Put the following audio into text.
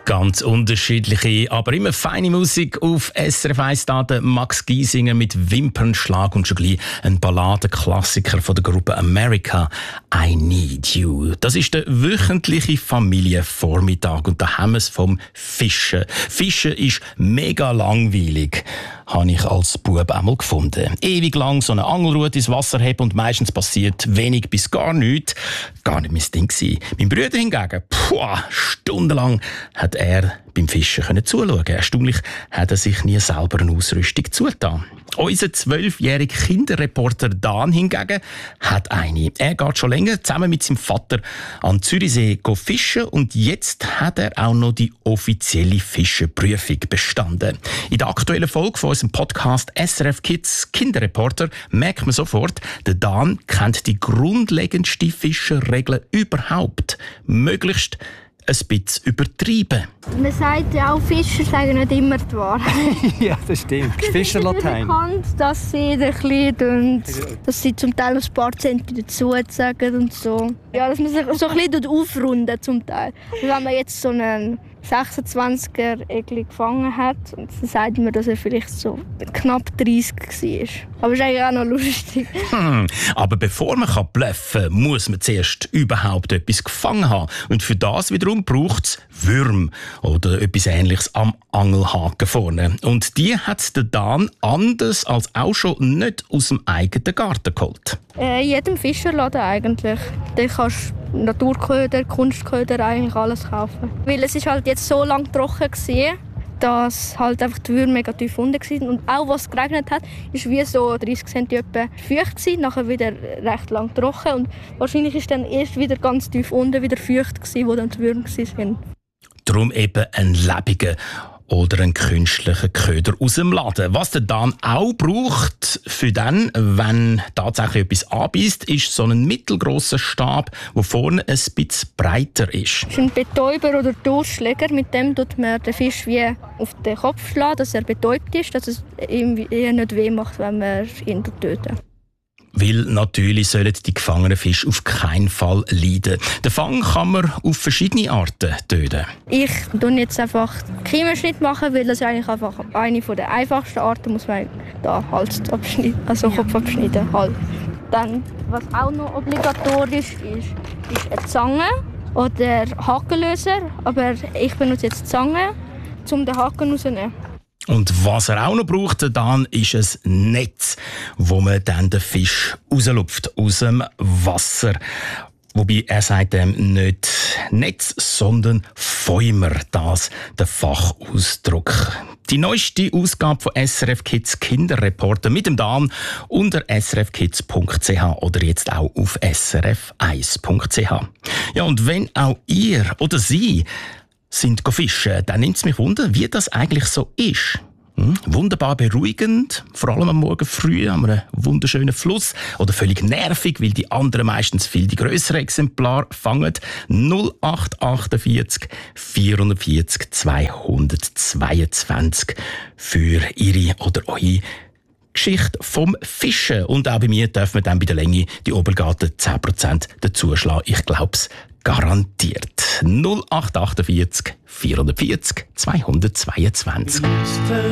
Ganz unterschiedliche, aber immer feine Musik auf SRF 1 Daten. Max Giesinger mit Wimpernschlag und schon gleich ein Balladenklassiker von der Gruppe America, I Need You. Das ist der wöchentliche Familienvormittag und da haben wir es vom Fischen. Fischen ist mega langweilig, habe ich als Bub einmal gefunden. Ewig lang so eine Angelrute ins Wasser haben und meistens passiert wenig bis gar nichts. Gar nicht mein Ding gewesen. Mein Bruder hingegen, stundenlang hat er beim Fischen zuschauen. Erstaunlich hat er sich nie selber eine Ausrüstung zugetan. Unser 12-jähriger Kinderreporter Dan hingegen hat eine. Er geht schon länger zusammen mit seinem Vater an Zürichsee fischen und jetzt hat er auch noch die offizielle Fischenprüfung bestanden. In der aktuellen Folge von unserem Podcast SRF Kids Kinderreporter merkt man sofort, der Dan kennt die grundlegendste Fischerregel überhaupt. Möglichst ein bisschen übertrieben. Man sagt ja auch, Fischer sagen nicht immer die Wahrheit. Ja, das stimmt. Fischerlatein. Bekannt, dass sie zum Teil noch ein paar Zentner dazu sagen und so. Ja, dass man sich so ein bisschen aufrunden zum Teil. Und wenn man jetzt so einen 26er Egli gefangen hat, dann sagt man, dass er vielleicht so knapp 30 war. Aber es ist eigentlich auch noch lustig. Aber bevor man bluffen kann, muss man zuerst überhaupt etwas gefangen haben. Und für das wiederum braucht es Würm oder etwas Ähnliches am Angelhaken vorne. Und die hat der Dan anders als auch schon nicht aus dem eigenen Garten geholt. In jedem Fischerladen eigentlich. Da kannst du Naturköder, Kunstköder, eigentlich alles kaufen. Weil es ist halt jetzt so lange trocken gewesen, dass halt einfach die Würmer mega tief unten waren. Und auch was geregnet hat, ist wie so 30 cm feucht gewesen, nachher wieder recht lang trocken. Und wahrscheinlich ist dann erst wieder ganz tief unten wieder feucht gewesen, wo dann die Würmer waren. Darum eben ein lebiger oder einen künstlichen Köder aus dem Laden. Was der Dan auch braucht, für dann, wenn tatsächlich etwas anbeißt, ist so ein mittelgrosser Stab, der vorne ein bisschen breiter ist. Das ist ein Betäuber oder Durchschläger. Mit dem tut man den Fisch wie auf den Kopf schlagen, dass er betäubt ist, dass es ihm eher nicht weh macht, wenn man ihn tötet. Weil natürlich sollen die gefangenen Fische auf keinen Fall leiden. Den Fang kann man auf verschiedene Arten töten. Ich mache jetzt einfach Kiemenschnitt machen, weil das ist eigentlich einfach eine der einfachsten Arten, muss man da Hals abschneiden, also Kopf abschneiden. Halt. Dann, was auch noch obligatorisch ist eine Zange oder Hakenlöser. Aber ich benutze jetzt die Zange, um den Haken rauszunehmen. Und was er auch noch braucht, dann ist ein Netz, wo man dann den Fisch rauslupft aus dem Wasser. Wobei er sagt nicht Netz, sondern Fäumer, das der Fachausdruck. Die neueste Ausgabe von SRF Kids Kinderreporter mit dem Dan unter srfkids.ch oder jetzt auch auf srf1.ch. Ja, und wenn auch ihr oder sie sind fischen, dann nimmt es mich wunder, wie das eigentlich so ist. Wunderbar beruhigend, vor allem am Morgen früh an einem wunderschönen Fluss. Oder völlig nervig, weil die anderen meistens viel die grösseren Exemplare fangen. 0848 440 222 für Ihre oder eure Geschichte vom Fischen. Und auch bei mir dürfen wir dann bei der Länge die Obergaten 10% dazuschlagen. Ich glaube es garantiert. 0848 440 222.